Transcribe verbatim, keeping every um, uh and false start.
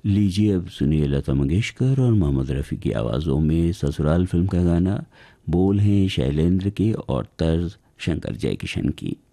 लीजिए अब सुनिए लता मंगेशकर और मोहम्मद रफ़ी की आवाज़ों में ससुराल फिल्म का गाना। बोल हैं शैलेंद्र के और तर्ज शंकर जयकिशन की।